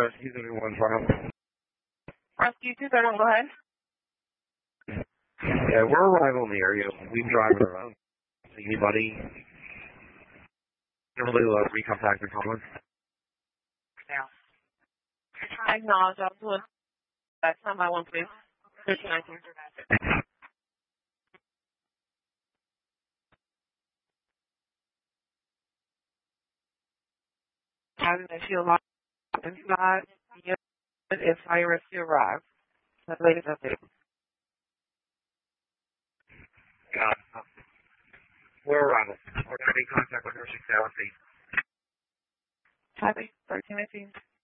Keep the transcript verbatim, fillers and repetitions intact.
Rescue thirty-one Farm. Rescue two thirty-one, go ahead. Yeah, we're arriving in the area. We've been driving around. See anybody? Never really love recontact or comments. Yeah. I acknowledge I'll do it. That's not my one, please. thirteen nineteen. Having a shield lock inside, unit if fire rescue arrives. That's the latest update. Got it. We're arriving. We're going to be in contact with Nursing Galaxy. Copy. thirteen nineteen.